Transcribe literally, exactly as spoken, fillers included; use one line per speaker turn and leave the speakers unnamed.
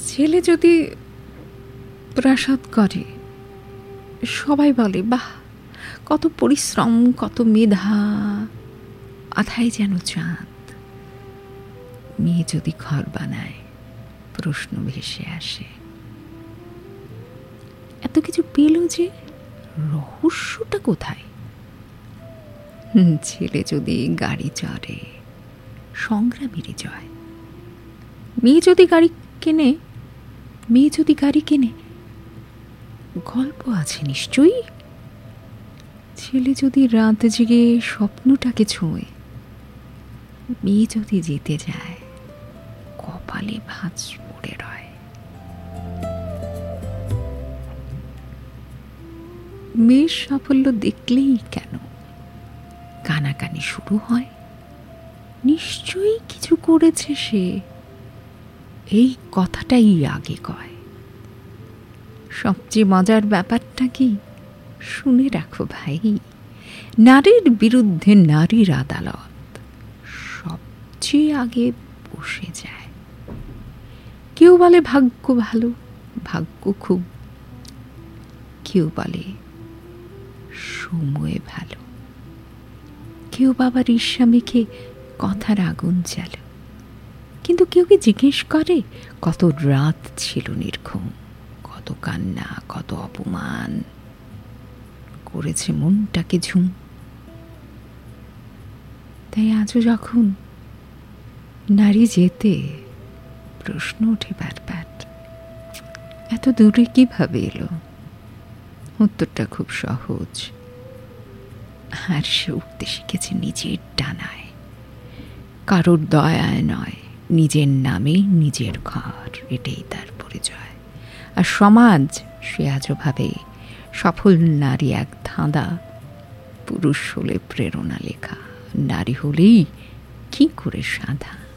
ছেলে যদি প্রাসাদ করে সবাই বলে বাহ, কত পরিশ্রম, কত মেধা, মাথায় যেন চাঁদ। মেয়ে যদি ঘর বানায় প্রশ্ন ভেসে আসে, এত কিছু পেল যে, রহস্যটা কোথায়? ছেলে যদি গাড়ি চড়ে সংগ্রামেরই জয়। মেয়ে যদি গাড়ি কেনে মেয়ে যদি গাড়ি কেনে গল্প আছে নিশ্চয়ই। ছেলে যদি রাত জেগে স্বপ্নটাকে ছোঁয়, মেয়ে যদি জিতে যায় কপালে ভাঁজ পড়ে রয়। মেয়ের সাফল্য দেখলেই কেন কানাকানি শুরু হয়? নিশ্চয়ই কিছু করেছে সে, এই কথাটাই আগে কয়। সবচেয়ে মজার ব্যাপারটা কি শুনে রাখো ভাই, নারীর বিরুদ্ধে নারীর আদালত সবচেয়ে আগে বসে যায়। কেউ বলে ভাগ্য ভালো, ভাগ্য খুব, কেউ বলে সময় ভালো, কেউ বাবার ঈর্ষা মেখে কথার আগুন চালো। কিন্তু কেউ কি জিজ্ঞেস করে কত রাত ছিল নির্ঘুম, কত কান্না, কত অপমান করেছে মনটাকে ঝুম। তাই আজও যখন নারী যেতে প্রশ্ন ওঠে বারবার, এত দূরে কিভাবে এলো? উত্তরটা খুব সহজ, আর সে উঠতে শিখেছে নিজের ডানায়, কারোর দয়ায় নয়, নিজের নামে নিজের ঘর, এটাই তার পরিচয়। আর সমাজ সে আজও ভাবে সফল নারী এক ধাঁধা, পুরুষ হলে প্রেরণা লেখা, নারী হলেই কি করে সাধা।